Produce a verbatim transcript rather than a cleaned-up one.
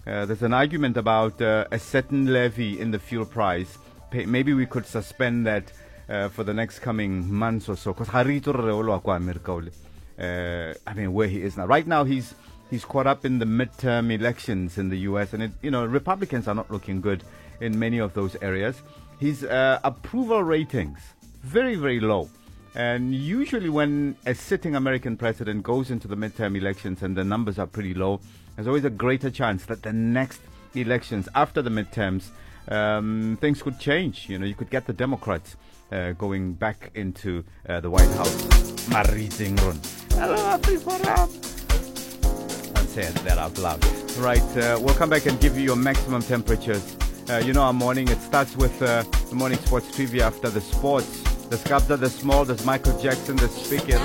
Uh, there's an argument about uh, a certain levy in the fuel price. Pay, maybe we could suspend that uh, for the next coming months or so. Because uh, I mean, where he is now. Right now, he's he's caught up in the midterm elections in the U S, and it, you know, Republicans are not looking good in many of those areas. His uh, approval ratings very, very low. And usually when a sitting American president goes into the midterm elections and the numbers are pretty low, there's always a greater chance that the next elections after the midterms, um, things could change. You know, you could get the Democrats uh, going back into uh, the White House. Maritingron. Hello, Afriforum. I'm saying that out loud. Right, uh, we'll come back and give you your maximum temperatures. Uh, you know, our morning, it starts with uh, the morning sports trivia after the sports. There's Kabza, the Small, there's Michael Jackson, there's Speaker.